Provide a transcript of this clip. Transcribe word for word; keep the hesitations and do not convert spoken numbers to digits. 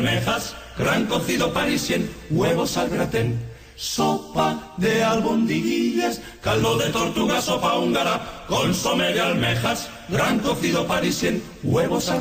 almejas, gran cocido parisien, huevos al gratén, sopa de albondiguillas, caldo de tortuga, sopa húngara, consomé de almejas, gran cocido parisien, huevos al